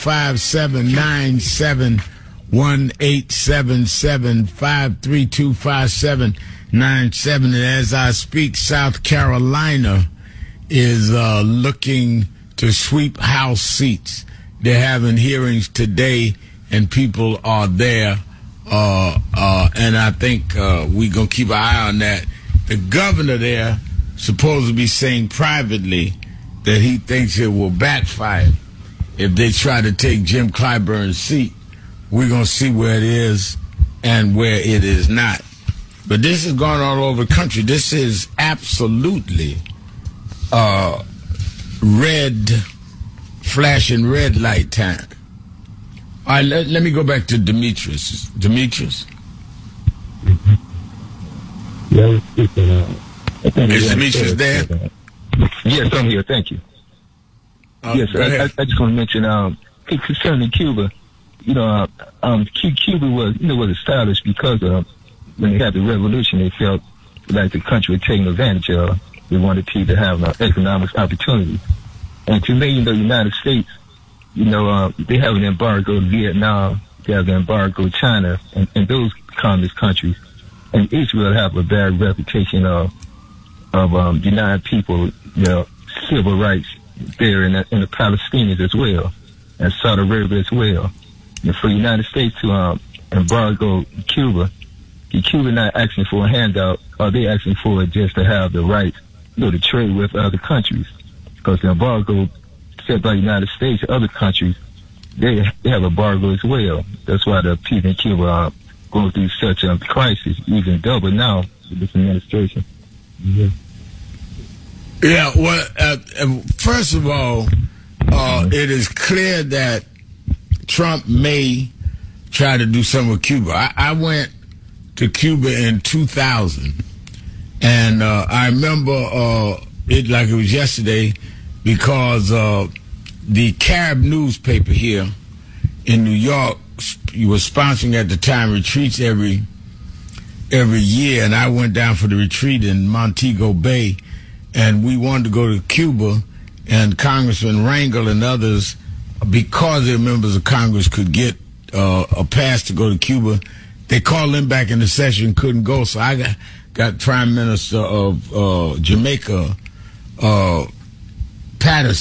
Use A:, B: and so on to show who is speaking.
A: 5797 1-877-532-5797. And as I speak, South Carolina is looking to sweep House seats. They're having hearings today, and people are there. And I think we're going to keep an eye on that. The governor there supposed to be saying privately that he thinks it will backfire if they try to take Jim Clyburn's seat. We're going to see where it is and where it is not. But this is going all over the country. This is absolutely flashing red light time. All right, let me go back to Demetrius. Demetrius? Is Demetrius there?
B: Yes, I'm here. Thank you. Yes, I just want to mention, concerning Cuba, Cuba was established because when they had the revolution, they felt like the country was taking advantage of. They wanted people to have economic opportunity. And to me, the United States, they have an embargo to Vietnam, they have an embargo to China, and those communist countries. And Israel have a bad reputation of denying people, civil rights there in the Palestinians as well, and Saudi Arabia as well. And for the United States to embargo Cuba, Cuba not asking for a handout, or they asking for it just to have the right, to trade with other countries. Because the embargo set by the United States, other countries, they have embargo as well. That's why the people in Cuba are going through such a crisis, even double now with this administration.
A: Yeah, well, first of all, it is clear that Trump may try to do something with Cuba. I went to Cuba in 2000, and I remember it like it was yesterday because the Carib newspaper here in New York was sponsoring at the time retreats every year, and I went down for the retreat in Montego Bay, and we wanted to go to Cuba, and Congressman Rangel and others, because they're members of Congress, could get a pass to go to Cuba. They called them back in the session, couldn't go, so I got Prime Minister of Jamaica, Patterson.